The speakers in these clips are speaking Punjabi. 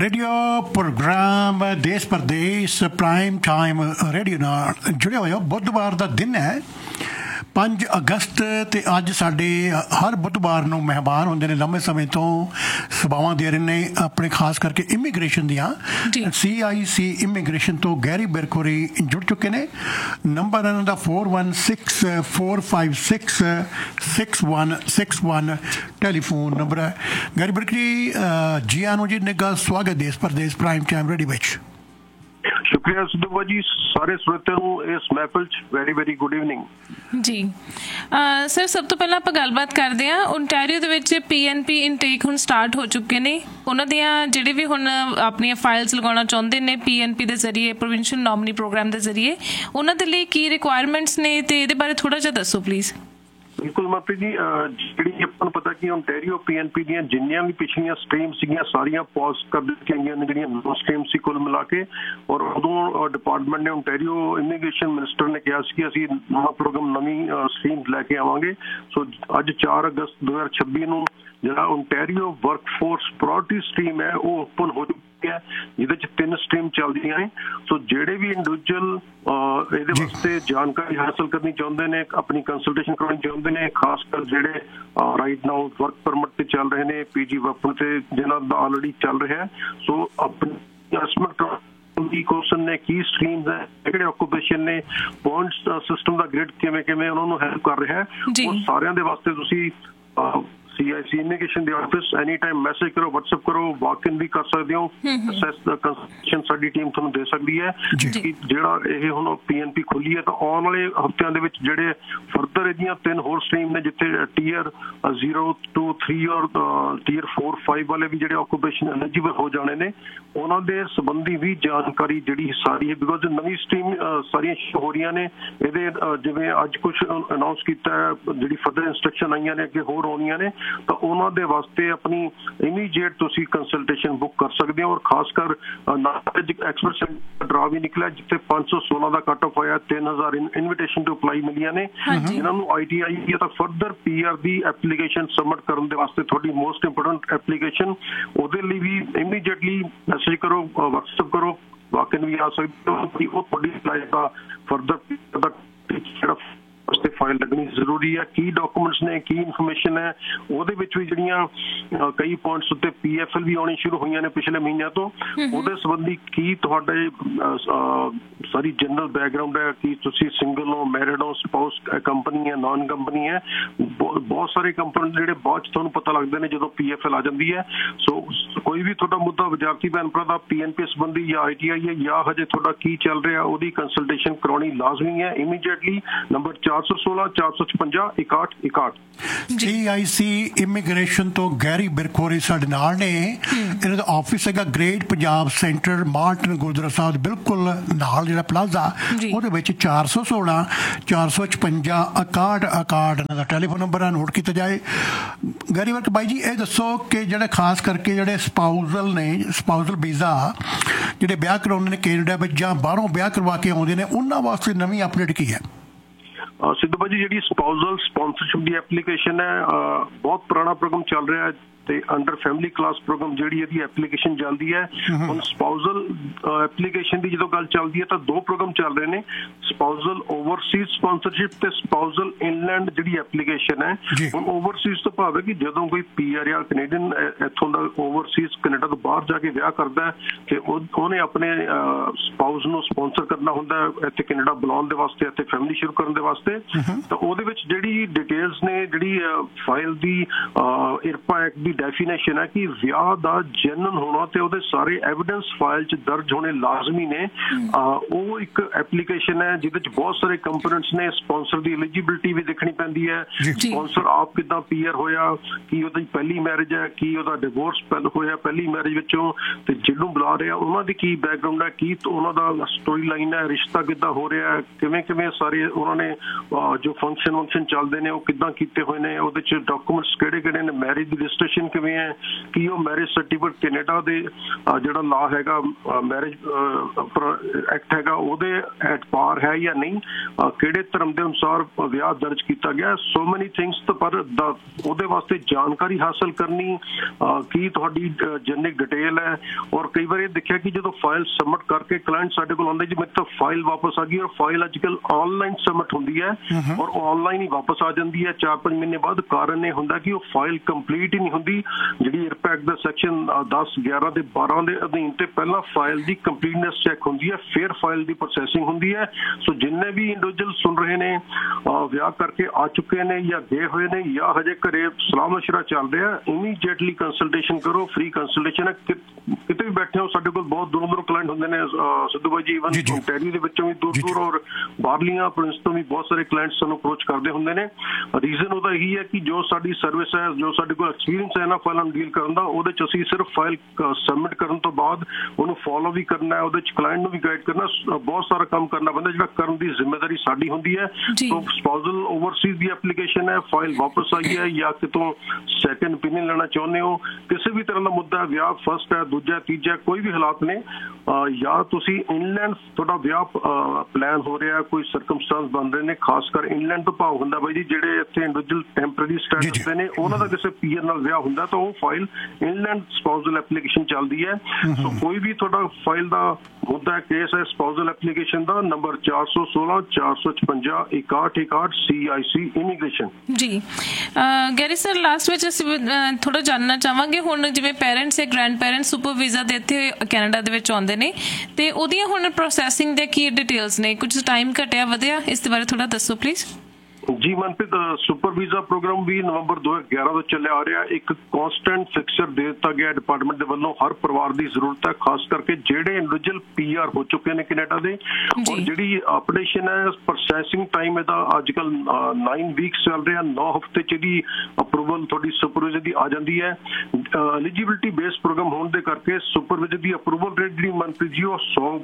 रेडियो प्रोग्राम देश परदेश प्राइम टाइम रेडियो नाल जुड़े हुए हो। बुधवार का दिन है 5 अगस्त ਤੇ ਅੱਜ ਸਾਡੇ ਹਰ ਬੁੱਧਵਾਰ ਨੂੰ ਮਹਿਮਾਨ ਹੁੰਦੇ ਨੇ ਲੰਬੇ ਸਮੇਂ ਤੋਂ ਸੇਵਾਵਾਂ ਦੇ ਰਹੇ ਨੇ ਆਪਣੇ ਖਾਸ ਕਰਕੇ ਇਮੀਗ੍ਰੇਸ਼ਨ ਦੀਆਂ CIC ਇਮੀਗ੍ਰੇਸ਼ਨ ਤੋਂ ਗੈਰੀ ਬਿਰਕੋਰੀ ਜੁੜ ਚੁੱਕੇ ਨੇ। ਨੰਬਰ ਇਹਨਾਂ ਦਾ 4164566161 ਟੈਲੀਫੋਨ ਨੰਬਰ ਹੈ। ਗੈਰੀ ਬਿਰਕੋਰੀ ਜੀ ਆਨੋ जी ने स्वागत देश परदेश प्राइम टाइम रेडियो ਵਿੱਚ। शुक्रिया सिद्धू जी, सारे श्रोते ਨੂੰ ਇਸ ਮਹਿਫਲ 'ਚ ਵੈਰੀ ਗੁੱਡ ਇਵਨਿੰਗ ਜੀ। ਸਰ ਸਭ ਤੋਂ ਪਹਿਲਾਂ ਆਪਾਂ ਗੱਲਬਾਤ ਕਰਦੇ ਹਾਂ। ਓਨਟਾਰੀਓ ਦੇ ਵਿੱਚ PNP ਇਨਟੇਕ ਹੁਣ ਸਟਾਰਟ ਹੋ ਚੁੱਕੇ ਨੇ। ਉਹਨਾਂ ਦੀਆਂ ਜਿਹੜੇ ਵੀ ਹੁਣ ਆਪਣੀਆਂ ਫਾਈਲਸ ਲਗਾਉਣਾ ਚਾਹੁੰਦੇ ਨੇ PNP ਦੇ ਜ਼ਰੀਏ, ਪ੍ਰੋਵਿੰਸ਼ੀਅਲ ਨੋਮਨੀ ਪ੍ਰੋਗਰਾਮ ਦੇ ਜ਼ਰੀਏ, ਉਹਨਾਂ ਦੇ ਲਈ ਕੀ ਰਿਕੁਆਇਰਮੈਂਟਸ ਨੇ ਤੇ ਇਹਦੇ ਬਾਰੇ ਥੋੜਾ ਜਿਹਾ ਦੱਸੋ ਪਲੀਜ਼। ਬਿਲਕੁਲ ਮਾਪੀ ਜੀ, ਜਿਹੜੀ ਆਪਾਂ ਨੂੰ ਪਤਾ ਕਿ ਓਨਟਾਰੀਓ PNP ਦੀਆਂ ਜਿੰਨੀਆਂ ਵੀ ਪਿਛਲੀਆਂ ਸਟਰੀਮ ਸੀਗੀਆਂ ਸਾਰੀਆਂ ਪੌਜ਼ ਕਰ ਦਿੱਤੀਆਂ ਗਈਆਂ ਨੇ, ਜਿਹੜੀਆਂ ਨੌ ਸਟਰੀਮ ਸੀ ਕੁੱਲ ਮਿਲਾ ਕੇ। ਔਰ ਉਦੋਂ ਡਿਪਾਰਟਮੈਂਟ ਨੇ ਓਨਟਾਰੀਓ ਇਮੀਗ੍ਰੇਸ਼ਨ ਮਿਨਿਸਟਰ ਨੇ ਕਿਹਾ ਸੀ ਕਿ ਅਸੀਂ ਨਵਾਂ ਪ੍ਰੋਗਰਾਮ ਨਵੀਂ ਸਟਰੀਮ ਲੈ ਕੇ ਆਵਾਂਗੇ। ਸੋ ਅੱਜ 4 ਅਗਸਤ 2026 ਨੂੰ ਜਿਹੜਾ ਓਨਟਾਰੀਓ ਵਰਕਫੋਰਸ ਪ੍ਰਾਇਓਰਟੀ ਸਟਰੀਮ ਹੈ ਉਹ ਓਪਨ ਹੋ ਚੁੱਕੀ ਹੈ, ਜਿਹਦੇ 'ਚ 3 ਸਟਰੀਮ ਚੱਲਦੀਆਂ ਨੇ। ਸੋ ਜਿਹੜੇ ਵੀ ਇੰਡੀਵਿਜੂਅਲ ਇਹਦੇ ਵਾਸਤੇ ਜਾਣਕਾਰੀ ਹਾਸਲ ਕਰਨੀ ਚਾਹੁੰਦੇ ਨੇ, ਆਪਣੀ ਕੰਸਲਟੇਸ਼ਨ ਕਰਾਉਣੀ ਚਾਹੁੰਦੇ ਨੇ, ਖਾਸ ਕਰ ਜਿਹੜੇ ਰਾਈਟ ਨਾਓ ਵਰਕ ਪਰਮਿਟ ਤੇ ਚੱਲ ਰਹੇ ਨੇ, PG ਵਰਕ ਤੇ ਜਿਹਨਾਂ ਦਾ ਆਲਰੇਡੀ ਚੱਲ ਰਿਹਾ, ਸੋ ਆਪਣੀ ਅਸੈਸਮੈਂਟ ਦੀ ਕੁਐਸਚਨ ਨੇ ਕੀ ਸਟਰੀਮਸ ਹੈ, ਕਿਹੜੇ ਆਕੂਪੇਸ਼ਨ ਨੇ, ਪੁਆਇੰਟਸ ਸਿਸਟਮ ਦਾ ਗ੍ਰਿਡ ਕਿਵੇਂ ਉਹਨਾਂ ਨੂੰ ਹੈਲਪ ਕਰ ਰਿਹਾ ਹੈ, ਉਹ ਸਾਰਿਆਂ ਦੇ ਵਾਸਤੇ ਤੁਸੀਂ CIC ਇਮੀਗ੍ਰੇਸ਼ਨ ਦੇ ਆਫਿਸ ਐਨੀ ਟਾਈਮ ਮੈਸੇਜ ਕਰੋ, WhatsApp ਕਰੋ, ਵਾਕ ਇਨ ਵੀ ਕਰ ਸਕਦੇ ਹੋ। ਅਸੈਸ ਦਾ ਕੰਸਲਟੇਸ਼ਨ ਸਾਡੀ ਟੀਮ ਤੁਹਾਨੂੰ ਦੇ ਸਕਦੀ ਹੈ। ਜਿਹੜਾ ਇਹ ਹੁਣ PNP ਖੁੱਲੀ ਹੈ ਤਾਂ ਆਉਣ ਵਾਲੇ ਹਫ਼ਤਿਆਂ ਦੇ ਵਿੱਚ ਜਿਹੜੇ ਫਰਦਰ ਇਹਦੀਆਂ 3 ਹੋਰ ਸਟਰੀਮ ਨੇ, ਜਿੱਥੇ Tier 0 to 3 ਔਰ Tier 4, 5 ਵਾਲੇ ਵੀ ਜਿਹੜੇ ਆਕੂਪੇਸ਼ਨ ਐਲੀਜੀਬਲ ਹੋ ਜਾਣੇ ਨੇ, ਉਹਨਾਂ ਦੇ ਸੰਬੰਧੀ ਵੀ ਜਾਣਕਾਰੀ ਜਿਹੜੀ ਸਾਰੀ ਹੈ, ਬਿਕੋਜ਼ ਨਵੀਂ ਸਟਰੀਮ ਸਾਰੀਆਂ ਹੋ ਰਹੀਆਂ ਨੇ। ਇਹਦੇ ਜਿਵੇਂ ਅੱਜ ਕੁਝ ਅਨਾਊਂਸ ਕੀਤਾ ਹੈ, ਜਿਹੜੀ ਫਰਦਰ ਇੰਸਟਰਕਸ਼ਨ ਆਈਆਂ ਨੇ ਅੱਗੇ ਹੋਰ ਆਉਣੀਆਂ ਨੇ, ਤਾਂ ਉਹਨਾਂ ਦੇ ਵਾਸਤੇ ਆਪਣੀ ਇਮੀਡੀਏਟ ਤੁਸੀਂ ਕੰਸਲਟੇਸ਼ਨ ਬੁੱਕ ਕਰ ਸਕਦੇ ਹੋ। ਔਰ ਖਾਸ ਕਰ ਐਕਸਪਰਟ ਡਰਾ ਵੀ ਨਿਕਲਿਆ, ਜਿੱਥੇ 516 ਦਾ ਕੱਟ ਆਫ ਹੋਇਆ, 3000 ਇਨਵੀਟੇਸ਼ਨ ਟੂ ਅਪਲਾਈ ਮਿਲੀਆਂ ਨੇ। ਇਹਨਾਂ ਨੂੰ ITI ਜਾਂ ਤਾਂ ਫਰਦਰ PR ਦੀ ਐਪਲੀਕੇਸ਼ਨ ਸਬਮਿਟ ਕਰਨ ਦੇ ਵਾਸਤੇ ਤੁਹਾਡੀ ਮੋਸਟ ਇੰਪੋਰਟੈਂਟ ਐਪਲੀਕੇਸ਼ਨ, ਉਹਦੇ ਲਈ ਵੀ ਇਮੀਡੀਏਟਲੀ ਮੈਸੇਜ ਕਰੋ, WhatsApp ਕਰੋ, ਵਾਕ ਇਨ ਵੀ ਆ ਸਕਦੇ ਹੋ। ਉਹ ਤੁਹਾਡੀ ਅਪਲਾਈ ਦਾ ਫਰਦਰ ਜਿਹੜਾ ਵਾਸਤੇ ਫਾਈਲ ਲੱਗਣੀ ਜ਼ਰੂਰੀ ਹੈ। ਕੀ ਡਾਕੂਮੈਂਟਸ ਨੇ, ਕੀ ਇਨਫੋਰਮੇਸ਼ਨ ਹੈ, ਉਹਦੇ ਵਿੱਚ ਵੀ ਜਿਹੜੀਆਂ ਕਈ ਪੁਆਇੰਟਸ ਉੱਤੇ PFL ਵੀ ਆਉਣੀ ਸ਼ੁਰੂ ਹੋਈਆਂ ਨੇ ਪਿਛਲੇ ਮਹੀਨਿਆਂ ਤੋਂ। ਉਹਦੇ ਸੰਬੰਧੀ ਕੀ ਤੁਹਾਡੇ ਸਾਰੀ ਜਨਰਲ ਬੈਕਗਰਾਉਂਡ ਹੈ, ਕੀ ਤੁਸੀਂ ਸਿੰਗਲ ਹੋ, ਮੈਰਿਡ ਹੋ, ਸਪਾਊਸ ਕੰਪਨੀ ਹੈ, ਨਾਨ ਕੰਪਨੀ ਹੈ, ਬਹੁਤ ਸਾਰੇ ਕੰਪਨੀ ਜਿਹੜੇ ਬਾਅਦ 'ਚ ਤੁਹਾਨੂੰ ਪਤਾ ਲੱਗਦੇ ਨੇ ਜਦੋਂ PFL ਆ ਜਾਂਦੀ ਹੈ। ਸੋ ਕੋਈ ਵੀ ਤੁਹਾਡਾ ਮੁੱਦਾ ਵਿਦਿਆਰਥੀ ਭੈਣ ਭਰਾ ਦਾ PNP ਸੰਬੰਧੀ ਜਾਂ ITI ਹੈ ਜਾਂ ਹਜੇ ਤੁਹਾਡਾ ਕੀ ਚੱਲ ਰਿਹਾ, ਉਹਦੀ ਕੰਸਲਟੇਸ਼ਨ ਕਰਾਉਣੀ ਲਾਜ਼ਮੀ ਹੈ ਇਮੀਡੀਏਟਲੀ। ਨੰਬਰ 416-455-6161 CIC ਇਮੀਗ੍ਰੇਸ਼ਨ ਤੋਂ ਗੈਰੀ ਬਿਰਕੋਰੀ ਸਾਡੇ ਨਾਲ ਨੇ। ਇਹਨਾਂ ਦਾ ਆਫਿਸ ਹੈਗਾ great Punjab centre, Martin Gurdwara ਸਾਹਿਬ ਬਿਲਕੁਲ ਨਾਲ ਜਿਹੜਾ ਪਲਾਜ਼ਾ, ਉਹਦੇ ਵਿੱਚ 416-455-6161 ਇਹਨਾਂ ਦਾ ਟੈਲੀਫੋਨ ਨੰਬਰ ਹੈ, ਨੋਟ ਕੀਤਾ ਜਾਏ। ਗੈਰੀ ਬਿਰਕ ਬਾਈ ਜੀ, ਇਹ ਦੱਸੋ ਕਿ ਜਿਹੜੇ ਖਾਸ ਕਰਕੇ ਜਿਹੜੇ ਸਪਾਊਜ਼ਲ ਨੇ, ਸਪਾਊਜ਼ਲ ਵੀਜ਼ਾ ਜਿਹੜੇ ਵਿਆਹ ਕਰਾਉਂਦੇ ਨੇ ਕੈਨੇਡਾ ਵਿੱਚ ਜਾਂ ਬਾਹਰੋਂ ਵਿਆਹ ਕਰਵਾ ਕੇ ਆਉਂਦੇ ਨੇ, ਉਹਨਾਂ ਵਾਸਤੇ ਨਵੀਂ ਅਪਡੇਟ ਕੀ ਹੈ? ਸਿੱਧੂ ਭਾਜੀ, ਜਿਹੜੀ ਸਪਾਊਜ਼ਲ ਸਪਾਂਸਰਸ਼ਿਪ ਦੀ ਐਪਲੀਕੇਸ਼ਨ ਹੈ, ਬਹੁਤ ਪੁਰਾਣਾ ਪ੍ਰੋਗਰਾਮ ਚੱਲ ਰਿਹਾ ਹੈ ਤੇ ਅੰਡਰ ਫੈਮਿਲੀ ਕਲਾਸ ਪ੍ਰੋਗਰਾਮ ਜਿਹੜੀ ਇਹਦੀ ਐਪਲੀਕੇਸ਼ਨ ਚੱਲਦੀ ਹੈ। ਹੁਣ ਸਪਾਊਜ਼ਲ ਐਪਲੀਕੇਸ਼ਨ ਦੀ ਜਦੋਂ ਗੱਲ ਚੱਲਦੀ ਹੈ ਤਾਂ 2 ਪ੍ਰੋਗਰਾਮ ਚੱਲ ਰਹੇ ਨੇ, ਸਪਾਊਜ਼ਲ ਓਵਰਸੀਜ਼ ਸਪਾਂਸਰਸ਼ਿਪ ਤੇ ਸਪਾਊਜ਼ਲ ਇਨਲੈਂਡ ਜਿਹੜੀ ਐਪਲੀਕੇਸ਼ਨ ਹੈ। ਹੁਣ ਓਵਰਸੀਜ਼ ਤੋਂ ਭਾਵ ਹੈ ਕਿ ਜਦੋਂ ਕੋਈ PR ਜਾਂ ਕੈਨੇਡੀਅਨ ਇੱਥੋਂ ਦਾ ਓਵਰਸੀਜ਼ ਕੈਨੇਡਾ ਤੋਂ ਬਾਹਰ ਜਾ ਕੇ ਵਿਆਹ ਕਰਦਾ ਹੈ ਤੇ ਉਹਨੇ ਆਪਣੇ ਸਪਾਊਜ਼ ਨੂੰ ਸਪਾਂਸਰ ਕਰਨਾ ਹੁੰਦਾ ਹੈ ਇੱਥੇ ਕੈਨੇਡਾ ਬੁਲਾਉਣ ਦੇ ਵਾਸਤੇ, ਇੱਥੇ ਫੈਮਿਲੀ ਸ਼ੁਰੂ ਕਰਨ ਦੇ ਵਾਸਤੇ। ਤਾਂ ਉਹਦੇ ਵਿੱਚ ਜਿਹੜੀ ਡਿਟੇਲਸ ਨੇ, ਜਿਹੜੀ ਫਾਈਲ ਦੀ IRPA ਐਕਟ ਦੀ ਡੈਫੀਨੇਸ਼ਨ ਹੈ ਕਿ ਵਿਆਹ ਦਾ ਜੈਨੂਇਨ ਹੋਣਾ ਤੇ ਉਹਦੇ ਸਾਰੇ ਐਵੀਡੈਂਸ ਫਾਈਲ 'ਚ ਦਰਜ ਹੋਣੇ ਲਾਜ਼ਮੀ ਨੇ। ਉਹ ਇੱਕ ਐਪਲੀਕੇਸ਼ਨ ਹੈ ਜਿਹਦੇ 'ਚ ਬਹੁਤ ਸਾਰੇ ਕੰਪੋਨੈਂਟਸ ਨੇ। ਸਪਾਂਸਰ ਦੀ ਐਲੀਜੀਬਿਲਿਟੀ ਵੀ ਦੇਖਣੀ ਪੈਂਦੀ ਹੈ, ਸਪਾਂਸਰ ਆਪ ਕਿੱਦਾਂ PR ਹੋਇਆ, ਕੀ ਉਹਦੀ ਪਹਿਲੀ ਮੈਰਿਜ ਹੈ, ਕੀ ਉਹਦਾ ਡਿਵੋਰਸ ਹੋਇਆ ਪਹਿਲੀ ਮੈਰਿਜ ਵਿੱਚੋਂ, ਤੇ ਜਿਹਨੂੰ ਬੁਲਾ ਰਿਹਾ ਉਹਨਾਂ ਦੀ ਕੀ ਬੈਕਗਰਾਉਂਡ ਹੈ, ਕੀ ਉਹਨਾਂ ਦਾ ਸਟੋਰੀ ਲਾਈਨ ਹੈ, ਰਿਸ਼ਤਾ ਕਿੱਦਾਂ ਹੋ ਰਿਹਾ, ਕਿਵੇਂ ਸਾਰੇ ਉਹਨਾਂ ਨੇ ਜੋ ਫੰਕਸ਼ਨ ਚੱਲਦੇ ਨੇ ਉਹ ਕਿੱਦਾਂ ਕੀਤੇ ਹੋਏ ਨੇ, ਉਹਦੇ 'ਚ ਡਾਕੂਮੈਂਟਸ ਕਿਹੜੇ ਨੇ, ਮੈਰਿਜ ਦੀ ਰਜਿਸਟ੍ਰੇਸ਼ਨ ਐਪਲੀਕੇਸ਼ਨ ਕਿਵੇਂ ਹੈ, ਕੀ ਉਹ ਮੈਰਿਜ ਸਰਟੀਫਿਕੇਟ ਕੈਨੇਡਾ ਦੇ ਜਿਹੜਾ ਲਾ ਹੈਗਾ ਮੈਰਿਜ ਐਕਟ ਹੈਗਾ ਉਹਦੇ ਐਟ ਪਾਰ ਹੈ ਜਾਂ ਨਹੀਂ, ਕਿਹੜੇ ਧਰਮ ਦੇ ਅਨੁਸਾਰ ਵਿਆਹ ਦਰਜ ਕੀਤਾ ਗਿਆ, ਸੋ ਮੈਨੀ ਥਿੰਗਸ। ਪਰ ਉਹਦੇ ਵਾਸਤੇ ਜਾਣਕਾਰੀ ਹਾਸਲ ਕਰਨੀ, ਕੀ ਤੁਹਾਡੀ ਜਨਰਿਕ ਡਿਟੇਲ ਹੈ। ਔਰ ਕਈ ਵਾਰ ਇਹ ਦੇਖਿਆ ਕਿ ਜਦੋਂ ਫਾਈਲ ਸਬਮਿਟ ਕਰਕੇ ਕਲਾਇੰਟ ਸਾਡੇ ਕੋਲ ਆਉਂਦੇ ਜੀ ਮੇਰੇ ਤਾਂ ਫਾਈਲ ਵਾਪਸ ਆ ਗਈ, ਔਰ ਫਾਈਲ ਅੱਜ ਕੱਲ੍ਹ ਆਨਲਾਈਨ ਸਬਮਿਟ ਹੁੰਦੀ ਹੈ ਔਰ ਆਨਲਾਈਨ ਹੀ ਵਾਪਸ ਆ ਜਾਂਦੀ ਹੈ 4-5 ਮਹੀਨੇ ਬਾਅਦ। ਕਾਰਨ ਇਹ ਹੁੰਦਾ ਕਿ ਉਹ ਫਾਈਲ ਕੰਪਲੀਟ ਹੀ ਨਹੀਂ ਹੁੰਦੀ। ਜਿਹੜੀ ਇਰਪੈਕਟ ਦਾ ਸੈਕਸ਼ਨ 10, 11 ਤੇ 12 ਦੇ ਅਧੀਨ ਤੇ ਪਹਿਲਾਂ ਫਾਈਲ ਦੀ ਕੰਪਲੀਟਨੈਸ ਚੈੱਕ ਹੁੰਦੀ ਹੈ, ਫਿਰ ਫਾਈਲ ਦੀ ਪ੍ਰੋਸੈਸਿੰਗ ਹੁੰਦੀ ਹੈ। ਸੋ ਜਿੰਨੇ ਵੀ ਇੰਡੀਵਿਜੂਅਲ ਸੁਣ ਰਹੇ ਨੇ, ਵਿਆਹ ਕਰਕੇ ਆ ਚੁੱਕੇ ਨੇ ਜਾਂ ਗਏ ਹੋਏ ਨੇ ਜਾਂ ਹਜੇ ਘਰੇ ਸਲਾਹ ਮਸ਼ਵਰਾ ਚੱਲ ਰਿਹਾ, ਇਮੀਡੀਏਟਲੀ ਕੰਸਲਟੇਸ਼ਨ ਕਰੋ। ਫ੍ਰੀ ਕੰਸਲਟੇਸ਼ਨ ਹੈ, ਕਿਤੇ ਵੀ ਬੈਠੇ ਹੋ। ਸਾਡੇ ਕੋਲ ਬਹੁਤ ਦੂਰੋਂ ਕਲਾਇੰਟ ਹੁੰਦੇ ਨੇ ਸਿੱਧੂ ਬਾਈ ਜੀ, ਈਵਨ ontario ਦੇ ਵਿੱਚੋਂ ਵੀ ਦੂਰ ਔਰ ਬਾਹਰਲੀਆਂ ਪ੍ਰੋਵਿੰਸ ਤੋਂ ਵੀ ਬਹੁਤ ਸਾਰੇ ਕਲਾਇੰਟ ਸਾਨੂੰ ਅਪਰੋਚ ਕਰਦੇ ਹੁੰਦੇ ਨੇ। ਰੀਜ਼ਨ ਉਹਦਾ ਇਹੀ ਹੈ ਕਿ ਜੋ ਸਾਡੀ ਸਰਵਿਸ ਹੈ, ਜੋ ਸਾਡੇ ਕੋਲ ਐਕਸਪੀਰੀਅੰਸ ਹੈ ਨਾ ਫਾਈਲਾਂ ਨੂੰ ਡੀਲ ਕਰਨ ਦਾ, ਉਹਦੇ ਚ ਅਸੀਂ ਸਿਰਫ ਫਾਈਲ ਸਬਮਿਟ ਕਰਨ ਤੋਂ ਬਾਅਦ ਉਹਨੂੰ ਫੋਲੋ ਵੀ ਕਰਨਾ ਹੈ, ਉਹਦੇ ਚ ਕਲਾਇੰਟ ਨੂੰ ਵੀ ਗਾਈਡ ਕਰਨਾ, ਬਹੁਤ ਸਾਰਾ ਕੰਮ ਕਰਨਾ ਪੈਂਦਾ, ਜਿਹੜਾ ਕਰਨ ਦੀ ਜ਼ਿੰਮੇਵਾਰੀ ਸਾਡੀ ਹੁੰਦੀ ਹੈ। ਸੋ ਸਪਾਊਸਲ ਓਵਰਸੀਜ਼ ਦੀ ਐਪਲੀਕੇਸ਼ਨ ਹੈ, ਫਾਈਲ ਵਾਪਸ ਆਈ ਹੈ ਜਾਂ ਕਿਤੋਂ ਸੈਕੰਡ ਓਪੀਨੀਅਨ ਲੈਣਾ ਚਾਹੁੰਦੇ ਹੋ, ਕਿਸੇ ਵੀ ਤਰ੍ਹਾਂ ਦਾ ਮੁੱਦਾ, ਵਿਆਹ ਫਸਟ ਹੈ, ਦੂਜਾ, ਤੀਜਾ, ਕੋਈ ਵੀ ਹਾਲਾਤ ਨੇ, ਜਾਂ ਤੁਸੀਂ ਇਨਲੈਂਡ ਤੁਹਾਡਾ ਵਿਆਹ ਪਲਾਨ ਹੋ ਰਿਹਾ, ਕੋਈ ਸਰਕਮਸਟੈਂਸ ਬਣ ਰਹੇ ਨੇ, ਖਾਸ ਕਰ ਇਨਲੈਂਡ ਤੋਂ ਭਾਵ ਹੁੰਦਾ ਬਾਈ ਜੀ ਜਿਹੜੇ ਇੱਥੇ ਇੰਡੀਵਿਜੂਅਲ ਟੈਂਪਰੇਰੀ ਸਟੇਟਸ ਦੇ ਨੇ, ਉਹਨਾਂ ਦਾ ਕਿਸੇ ਪੀਆਰ ਨਾਲ ਵਿਆਹ ਹੁੰਦਾ ਤਾਂ ਉਹ ਫਾਈਲ ਇਨਲੈਂਡ ਸਪਾਊਸਲ ਐਪਲੀਕੇਸ਼ਨ ਚੱਲਦੀ ਹੈ। ਸੋ ਕੋਈ ਵੀ ਤੁਹਾਡਾ ਫਾਈਲ ਦਾ ਮੁੱਦਾ ਕੇਸ ਹੈ ਸਪਾਊਸਲ ਐਪਲੀਕੇਸ਼ਨ ਦਾ, ਨੰਬਰ 416 456 6161 CIC ਇਮੀਗ੍ਰੇਸ਼ਨ। ਜੀ ਗੈਰੀ ਸਰ, ਲਾਸਟ ਵਿੱਚ ਅਸੀਂ ਥੋੜਾ ਜਾਣਨਾ ਚਾਹਾਂਗੇ, ਹੁਣ ਜਿਵੇਂ ਪੈਰੈਂਟਸ ਜਾਂ ਗ੍ਰੈਂਡ ਪੈਰੈਂਟਸ ਸੁਪਰ ਵੀਜ਼ਾ ਦੇ ਇੱਥੇ ਕੈਨੇਡਾ ਦੇ ਵਿੱਚ ਆਉਂਦੇ ਨੇ ਤੇ ਉਹਦੀਆਂ ਹੁਣ ਪ੍ਰੋਸੈਸਿੰਗ ਦੇ ਕੀ ਡਿਟੇਲਸ ਨੇ, ਕੁਝ ਟਾਈਮ ਘਟਿਆ ਵਧਿਆ, ਇਸ ਦੇ ਬਾਰੇ ਥੋੜਾ ਦੱਸੋ ਪਲੀਜ਼। ਜੀ ਮਨਪ੍ਰੀਤ, ਸੁਪਰ ਵੀਜ਼ਾ ਪ੍ਰੋਗਰਾਮ ਵੀ ਨਵੰਬਰ 2011 ਤੋਂ ਚੱਲਿਆ ਆ ਰਿਹਾ। ਇੱਕ ਕਾਂਸਟੈਂਟ ਫਿਕਸਚਰ ਦੇ ਦਿੱਤਾ ਗਿਆ ਡਿਪਾਰਟਮੈਂਟ ਦੇ ਵੱਲੋਂ, ਹਰ ਪਰਿਵਾਰ ਦੀ ਜ਼ਰੂਰਤ ਹੈ, ਖਾਸ ਕਰਕੇ ਜਿਹੜੇ ਇੰਡੀਵਿਜੂਅਲ ਪੀਆਰ ਹੋ ਚੁੱਕੇ ਨੇ ਕੈਨੇਡਾ ਦੇ। ਔਰ ਜਿਹੜੀ ਅਪਡੇਸ਼ਨ ਹੈ, ਪ੍ਰੋਸੈਸਿੰਗ ਟਾਈਮ ਇਹਦਾ ਅੱਜ ਕੱਲ 9 ਵੀਕਸ ਚੱਲ ਰਿਹਾ, 9 ਹਫ਼ਤੇ ਚ ਇਹਦੀ ਅਪਰੂਵਲ ਤੁਹਾਡੀ ਸੁਪਰ ਵੀਜ਼ਾ ਦੀ ਆ ਜਾਂਦੀ ਹੈ। ਐਲੀਜੀਬਿਲਿਟੀ ਬੇਸਡ ਪ੍ਰੋਗਰਾਮ ਹੋਣ ਦੇ ਕਰਕੇ ਸੁਪਰ ਵੀਜ਼ਾ ਦੀ ਅਪਰੂਵਲ ਰੇਟ ਜਿਹੜੀ ਮਨਪ੍ਰੀਤ ਜੀ ਉਹ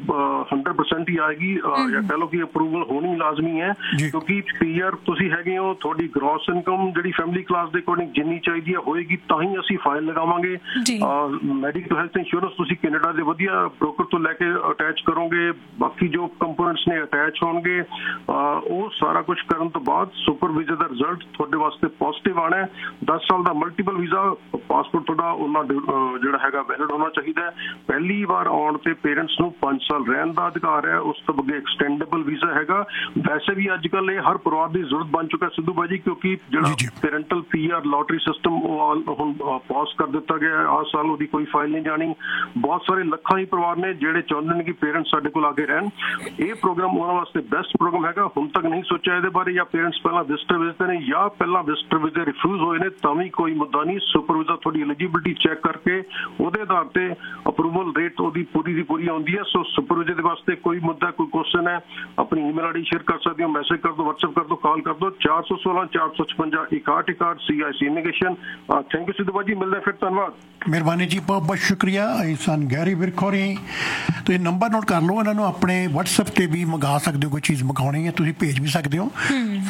100% ਹੀ ਆਏਗੀ, ਜਾਂ ਕਹਿ ਲਓ ਕਿ ਅਪਰੂਵਲ ਹੋਣੀ ਲਾਜ਼ਮੀ ਹੈ, ਕਿਉਂਕਿ ਪੀਆਰ ਤੁਸੀਂ ਹੈਗੇ ਹੋ, ਤੁਹਾਡੀ ਗ੍ਰੋਸ ਇਨਕਮ ਜਿਹੜੀ ਫੈਮਿਲੀ ਕਲਾਸ ਦੇ ਅਕੋਰਡਿੰਗ ਜਿੰਨੀ ਚਾਹੀਦੀ ਹੈ ਹੋਏਗੀ ਤਾਂ ਹੀ ਅਸੀਂ ਫਾਈਲ ਲਗਾਵਾਂਗੇ। ਮੈਡੀਕਲ ਹੈਲਥ ਇੰਸ਼ੋਰੈਂਸ ਤੁਸੀਂ ਕੈਨੇਡਾ ਦੇ ਵਧੀਆ ਬ੍ਰੋਕਰ ਤੋਂ ਲੈ ਕੇ ਅਟੈਚ ਕਰੋਗੇ, ਬਾਕੀ ਜੋ ਕੰਪੋਨੈਂਟਸ ਨੇ ਅਟੈਚ ਹੋਣਗੇ, ਉਹ ਸਾਰਾ ਕੁਝ ਕਰਨ ਤੋਂ ਬਾਅਦ ਸੁਪਰ ਵੀਜ਼ਾ ਦਾ ਰਿਜ਼ਲਟ ਤੁਹਾਡੇ ਵਾਸਤੇ ਪੋਜ਼ਿਟਿਵ ਆਣਾ ਹੈ। 10 ਸਾਲ ਦਾ ਮਲਟੀਪਲ ਵੀਜ਼ਾ ਪਾਸਪੋਰਟ ਤੁਹਾਡਾ ਉਹਨਾਂ ਜਿਹੜਾ ਹੈਗਾ ਵੈਲਿਡ ਹੋਣਾ ਚਾਹੀਦਾ ਹੈ। ਪਹਿਲੀ ਵਾਰ ਆਉਣ ਤੇ ਪੇਰੈਂਟਸ ਨੂੰ 5 ਸਾਲ ਰਹਿਣ ਦਾ ਅਧਿਕਾਰ ਹੈ, ਉਸ ਤੋਂ ਅੱਗੇ ਐਕਸਟੈਂਡੇਬਲ ਵੀਜ਼ਾ ਹੈਗਾ। ਵੈਸੇ ਵੀ ਅੱਜ ਕੱਲ ਇਹ ਹਰ ਪਰਿਵਾਰ ਦੀ ਜ਼ਰੂਰਤ ਬਣ ਚੁੱਕਾ ਸਿੱਧੂ ਬਾਈ ਜੀ, ਕਿਉਂਕਿ ਜਿਹੜਾ ਪੈਰੈਂਟਲ ਪੀਆਰ ਲੋਟਰੀ ਸਿਸਟਮ ਉਹ ਹੁਣ ਪਾਸ ਕਰ ਦਿੱਤਾ ਗਿਆ, ਆਹ ਸਾਲ ਉਹਦੀ ਕੋਈ ਫਾਈਲ ਨਹੀਂ ਜਾਣੀ। ਬਹੁਤ ਸਾਰੇ ਲੱਖਾਂ ਹੀ ਪਰਿਵਾਰ ਨੇ ਜਿਹੜੇ ਚਾਹੁੰਦੇ ਨੇ ਕਿ ਪੇਰੈਂਟਸ ਸਾਡੇ ਕੋਲ ਆ ਕੇ ਰਹਿਣ। ਇਹ ਪ੍ਰੋਗਰਾਮ ਉਹਨਾਂ ਵਾਸਤੇ ਬੈਸਟ ਪ੍ਰੋਗਰਾਮ ਹੈਗਾ। ਹੁਣ ਤੱਕ ਨਹੀਂ ਸੋਚਿਆ ਇਹਦੇ ਬਾਰੇ, ਜਾਂ ਪੇਰੈਂਟਸ ਪਹਿਲਾਂ ਵਿਜ਼ਟਰ ਵੀਜ਼ੇ ਨੇ ਜਾਂ ਪਹਿਲਾਂ ਵਿਜ਼ਟਰ ਵੀਜ਼ੇ ਰਿਫਿਊਜ਼ ਹੋਏ ਨੇ, ਤਾਂ ਵੀ ਕੋਈ ਮੁੱਦਾ ਨਹੀਂ। ਸੁਪਰ ਵੀਜ਼ਾ ਤੁਹਾਡੀ ਐਲੀਜੀਬਿਲਿਟੀ ਚੈੱਕ ਕਰਕੇ ਉਹਦੇ ਆਧਾਰ ਤੇ ਅਪਰੂਵਲ ਰੇਟ ਉਹਦੀ ਪੂਰੀ ਦੀ ਪੂਰੀ ਆਉਂਦੀ ਹੈ। ਸੋ ਸੁਪਰ ਵੀਜ਼ੇ ਦੇ ਵਾਸਤੇ ਕੋਈ ਮੁੱਦਾ, ਕੋਈ ਕੁਐਸਚਨ ਹੈ, ਆਪਣੀ ਈਮੇਲ ਆਈਡੀ ਸ਼ੇਅਰ ਕਰ ਸਕਦੇ ਹੋ, ਮੈਸੇਜ ਕਰ ਦਿਓ, WhatsApp ਕਰ ਦਿਓ, ਕਾਲ ਕਰ ਦਿਓ 416 456 6161 CIC immigration. Thank you Sidhu ਬਾਈ ਜੀ, ਮਿਲਦੇ ਫਿਰ, ਧੰਨਵਾਦ। ਮਿਹਰਬਾਨੀ ਜੀ, ਬਹੁਤ ਬਹੁਤ ਸ਼ੁਕਰੀਆ। ਸਨ ਗੈਰੀ ਵਿਰਖੋਰੀ। ਤੁਸੀਂ ਨੰਬਰ ਨੋਟ ਕਰ ਲਓ, ਇਹਨਾਂ ਨੂੰ ਆਪਣੇ WhatsApp ਤੇ ਵੀ ਮੰਗਾ ਸਕਦੇ ਹੋ, ਕੋਈ ਚੀਜ਼ ਮੰਗਾਉਣੀ ਹੈ ਤੁਸੀਂ ਭੇਜ ਵੀ ਸਕਦੇ ਹੋ।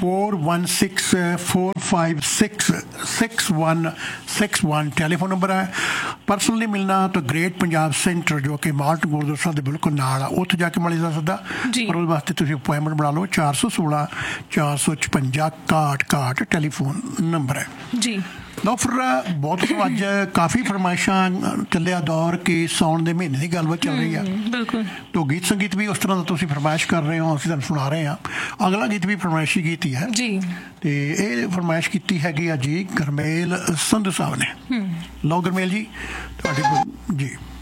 4164566161 ਟੈਲੀਫੋਨ ਨੰਬਰ ਹੈ। ਪਰਸਨਲੀ ਮਿਲਣਾ ਤਾਂ ਗ੍ਰੇਟ ਪੰਜਾਬ ਸੈਂਟਰ ਜੋ ਕਿ ਮਾਲਟ ਗੁਰਦੁਆਰਾ ਦੇ ਬਿਲਕੁਲ ਨਾਲ ਆ, ਉੱਥੇ ਜਾ ਕੇ ਮਿਲ ਜਾ ਸਕਦਾ। ਪਰ ਉਹਦੇ ਵਾਸਤੇ ਤੁਸੀਂ ਅਪੁਆਇੰਟਮੈਂਟ ਬਣਾ ਲਓ। 416 456 6161 ਟੈਲੀਫੋਨ ਨੰਬਰ ਹੈ ਜੀ। ਲਓ ਫਿਰ ਬਹੁਤ ਅੱਜ ਕਾਫੀ ਫਰਮਾਇਸ਼ਾਂ ਚੱਲਿਆ ਦੌਰ ਕਿ ਸਾਉਣ ਦੇ ਮਹੀਨੇ ਦੀ ਗੱਲਬਾਤ ਚੱਲ ਰਹੀ ਆ। ਬਿਲਕੁਲ। ਤੋ ਗੀਤ ਸੰਗੀਤ ਵੀ ਉਸ ਤਰ੍ਹਾਂ ਦਾ ਤੁਸੀਂ ਫਰਮਾਇਸ਼ ਕਰ ਰਹੇ ਹੋ, ਅਸੀਂ ਤੁਹਾਨੂੰ ਸੁਣਾ ਰਹੇ ਹਾਂ। ਅਗਲਾ ਗੀਤ ਵੀ ਫਰਮਾਇਸ਼ੀ ਗੀਤ ਹੀ ਹੈ ਜੀ, ਤੇ ਇਹ ਫਰਮਾਇਸ਼ ਕੀਤੀ ਹੈਗੀ ਆ ਜੀ ਗਰਮੇਲ ਸੰਧੂ ਸਾਹਿਬ ਨੇ। ਲਓ ਗਰਮੇਲ ਜੀ ਤੁਹਾਡੇ ਕੋਲ ਜੀ।